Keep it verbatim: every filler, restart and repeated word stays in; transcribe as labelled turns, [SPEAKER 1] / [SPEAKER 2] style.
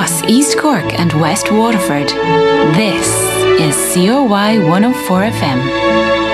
[SPEAKER 1] across East Cork and West Waterford. This is C O Y one oh four F M.